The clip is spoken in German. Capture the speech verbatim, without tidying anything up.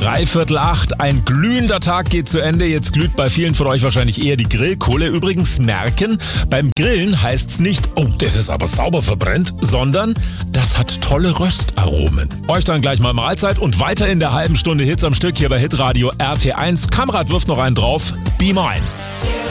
Dreiviertel acht. Ein glühender Tag geht zu Ende. Jetzt glüht bei vielen von euch wahrscheinlich eher die Grillkohle. Übrigens merken, beim Grillen heißt's nicht, oh, das ist aber sauber verbrennt, sondern das hat tolle Röstaromen. Euch dann gleich mal Mahlzeit und weiter in der halben Stunde Hits am Stück hier bei Hitradio R T eins. Kamrat wirft noch einen drauf. Be mine.